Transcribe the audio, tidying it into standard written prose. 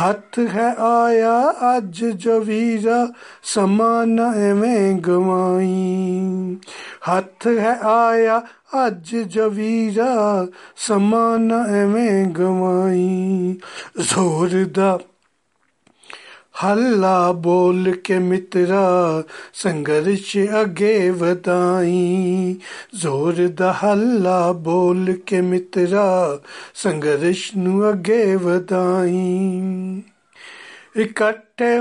ਹੱਥ ਹੈ ਆਇਆ ਅੱਜ ਜੋ ਵੀਰਾ ਸਮਾਂ ਨਾ ਐਵੇਂ ਗਵਾਈ। ਹੱਥ ਹੈ ਆਇਆ ਅੱਜ ਜੋ ਵੀਰਾ ਸਮਾਂ ਨਾ ਐਵੇਂ ਗਵਾਈ। ਜ਼ੋਰ ਦਾ ਹੱਲਾ ਬੋਲ ਕੇ ਮਿੱਤਰਾ ਸੰਘਰਸ਼ ਅੱਗੇ ਵਧਾਈ। ਜ਼ੋਰ ਦਾ ਹੱਲਾ ਬੋਲ ਕੇ ਮਿੱਤਰਾ ਸੰਘਰਸ਼ ਨੂੰ ਅੱਗੇ ਵਧਾਈ। ਇਕੱਠੇ